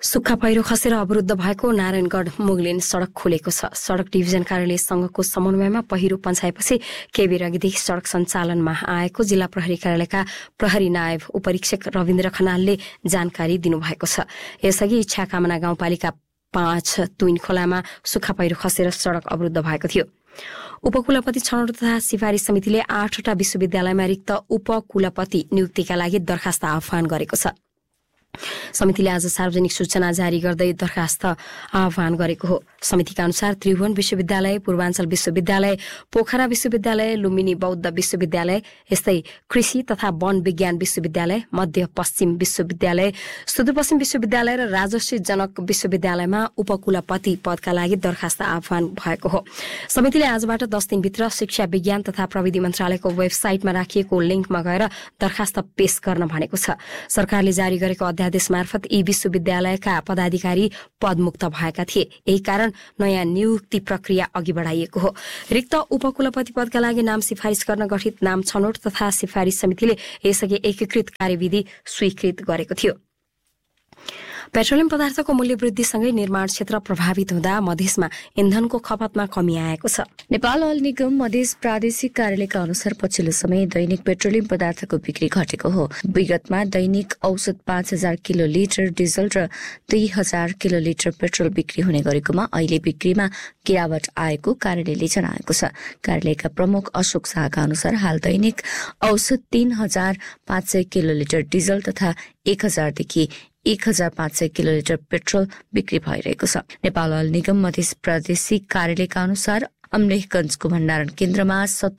सुक्खा पहिरो खसेर अवरुद्ध भएको नारायणगढ मुगलिन सड़क खुलेको छ। सड़क डिभिजन कार्यालय संघको समन्वयमा पहिरो पन्छाएपछि केही बेर अघिदेखि सड़क सञ्चालनमा आएको जिल्ला प्रहरी कार्यालयका प्रहरी नायब उपरीक्षक रविन्द्र खनालले जानकारी दिनुभएको छ। यसअघि इच्छाकामना गाउँपालिका 5 तुइन खोलामा सुक्खा पहिरो खसेर सड़क अवरुद्ध भएको थियो। उपकुलपति छनौट तथा सिफारिस समितिले 8वटा विश्वविद्यालयमा रिक्त उपकुलपति नियुक्तिका लागि दरखास्त आह्वान गरेको छ। समितिले आज सार्वजनिक सूचना जारी गर्दै दरखास्त आह्वान गरेको हो। समितिका अनुसार त्रिभुवन विश्वविद्यालय, पूर्वाञ्चल विश्वविद्यालय, पोखरा विश्वविद्यालय, लुम्बिनी बौद्ध विश्वविद्यालय, यस्तै कृषि तथा वन विज्ञान विश्वविद्यालय, मध्य पश्चिम विश्वविद्यालय, सुदूरपश्चिम विश्वविद्यालय र राजर्षि जनक विश्वविद्यालयमा उपकुलपति पदका लागि दरखास्त आह्वान भएको हो। समितिले आजबाट 10 दिनभित्र शिक्षा विज्ञान तथा प्रविधि मन्त्रालयको वेबसाइटमा राखिएको लिंकमा गएर दरखास्त पेश गर्न भनेको छ। सरकारले जारी गरेको अध्यादेश मार्फत यी विश्वविद्यालयका पदाधिकारी पदमुक्त भएका थिए। यही कारण नयाँ नियुक्ति प्रक्रिया अघि बढाइएको हो। रिक्त उपकुलपति पदका लागि नाम सिफारिस गर्न गठित नाम छनौट तथा सिफारिस समितिले यसअघि एकीकृत कार्यविधि स्वीकृत गरेको थियो। पेट्रोलियम पदार्थको मूल्य वृद्धिसँगै निर्माण क्षेत्र प्रभावित हुँदा मधेसमा इन्धनको खपतमा कमी आएको छ। नेपाल अयल निगम मधेस प्रादेशिक कार्यालयका अनुसार पछिल्लो समय दैनिक पेट्रोलियम पदार्थको बिक्री घटेको हो। विगतमा दैनिक औसत 5000 किलोलिटर डिजल र 2000 किलोलिटर पेट्रोल बिक्री हुने गरेकोमा अहिले बिक्रीमा गिरावट आएको कार्यालयले जनाएको छ। कार्यालयका प्रमुख अशोक शाहका अनुसार हाल दैनिक औसत 3500 किलोलिटर डिजल तथा 1000 देखि 1500 किलोलिटर पेट्रोल बिक्री भइरहेको छ। नेपाल अयल निगम मधेस प्रादेशिक कार्यालयका अनुसार अमलेखगञ्जको भण्डारण केन्द्रमा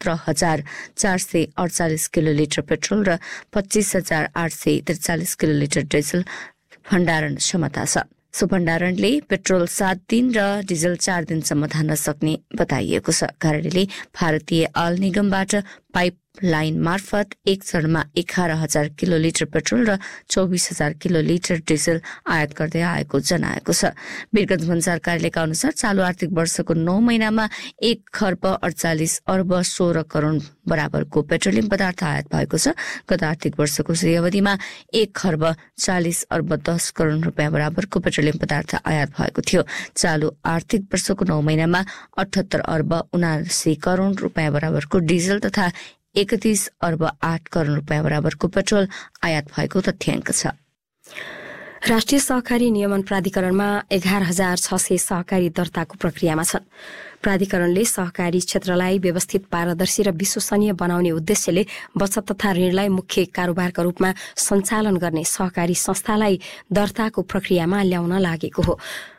17448 किलोलिटर पेट्रोल र 25843 किलोलिटर डिजल भण्डारण क्षमता छ। सो भण्डारणले पेट्रोल 7 दिन र डिजल 4 दिनसम्म धान्न सक्ने बताइएको छ। कार्यालयले भारतीय अयल निगमबाट पाइप लाइन मार्फत एक चरणमा 11000 किलोलिटर पेट्रोल र 24000 किलोलिटर डिजल आयात गर्दै आएको जनाएको छ। वीरगञ्ज भन्सार कार्यालयका अनुसार चालू आर्थिक वर्षको 9 महिनामा 1,48 अर्ब 16 करोड बराबरको पेट्रोलियम पदार्थ आयात भएको छ। गत आर्थिक वर्षको सोही अवधिमा 1,40 अर्ब 10 करोड रुपियाँ बराबरको पेट्रोलियम पदार्थ आयात भएको थियो। चालू आर्थिक वर्षको 9 महिनामा 78 अर्ब 79 करोड रुपियाँ बराबरको डिजल तथा 31 अर्ब 8 करोड रुपियाँ बराबरको पेट्रोल आयात भएको तथ्याङ्क छ। राष्ट्रिय सहकारी नियमन प्राधिकरणमा 11600 सहकारी दर्ताको प्रक्रियामा छन्। प्राधिकरणले सहकारी क्षेत्रलाई व्यवस्थित, पारदर्शी र विश्वसनीय बनाउने उद्देश्यले बचत तथा ऋणलाई मुख्य कारोबारका रूपमा सञ्चालन गर्ने सहकारी संस्थालाई दर्ताको प्रक्रियामा ल्याउन लागेको हो।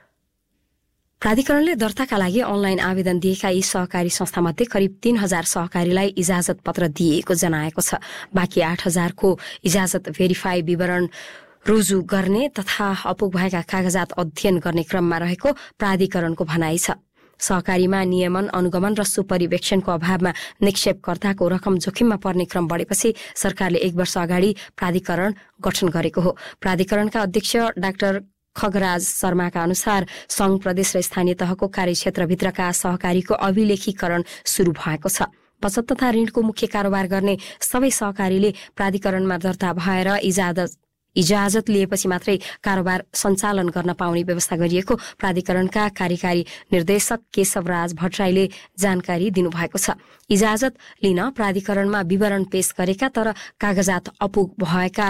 प्राधिकरणले दर्ताका लागि अनलाइन आवेदन दिएका यी सहकारी संस्थामध्ये करिब 3000 सहकारीलाई इजाजत पत्र दिएको जनाएको छ। बाँकी 8000 को इजाजत भेरिफाई विवरण रुजु गर्ने तथा अपुग भएका कागजात अध्ययन गर्ने क्रममा रहेको प्राधिकरणको भनाइ छ। सहकारीमा नियमन, अनुगमन र सुपरिवेक्षणको अभावमा निक्षेपकर्ताको रकम जोखिममा पर्ने क्रम बढेपछि सरकारले 1 वर्ष अगाडि प्राधिकरण गठन गरेको हो। प्राधिकरणका अध्यक्ष डाक्टर खगराज शर्माका अनुसार संघ, प्रदेश र स्थानीय तहको कार्यक्षेत्रभित्रका सहकारीको अभिलेखीकरण शुरू भएको छ। बचत तथा ऋणको मुख्य कारोबार गर्ने सबै सहकारीले प्राधिकरणमा दर्ता भएर इजाजत लिएपछि मात्रै कारोबार सञ्चालन गर्न पाउने व्यवस्था गरिएको प्राधिकरणका कार्यकारी निर्देशक केशवराज भट्टराईले जानकारी दिनुभएको छ। इजाजत लिन प्राधिकरणमा विवरण पेश गरेका तर कागजात अपुग भएका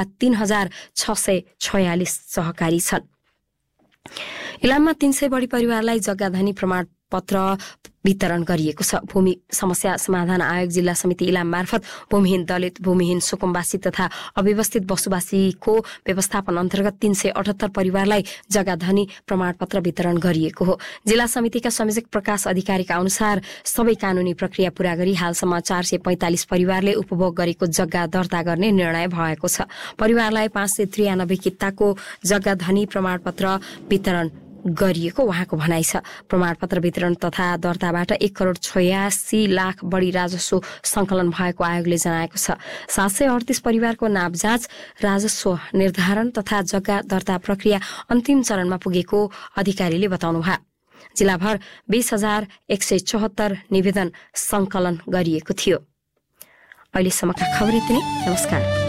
3646 सहकारी छन्। इलाममा 300 बढी परिवारलाई जग्गाधनी प्रमाणपत्र वितरण गरिएको छ। भूमि समस्या समाधान आयोग जिल्ला समिति इलाम मार्फत भूमिहीन दलित, भूमिहीन सुकुम्बासी तथा अव्यवस्थित बसोबासीको व्यवस्थापन अन्तर्गत 378 परिवारलाई जग्गाधनी प्रमाणपत्र वितरण गरिएको हो। जिल्ला समितिका संयोजक प्रकाश अधिकारीका अनुसार सबै कानूनी प्रक्रिया पूरा गरी हालसम्म 445 परिवारले उपभोग गरेको जग्गा दर्ता गर्ने निर्णय भएको छ। परिवारलाई 593 किताको जग्गाधनी प्रमाणपत्र वितरण गरिएको उहाँको भनाइ छ। प्रमाणपत्र वितरण तथा दर्ताबाट 1,86,00,000 बढी राजस्व संकलन भएको आयोगले जनाएको छ। 738 परिवारको नाप जाँच, राजस्व निर्धारण तथा जग्गा दर्ता प्रक्रिया अन्तिम चरणमा पुगेको अधिकारीले बताउनुभयो। जिल्लाभर 20,174 निवेदन संकलन गरिएको थियो। अहिलेसम्मका खबर यति नै। नमस्कार।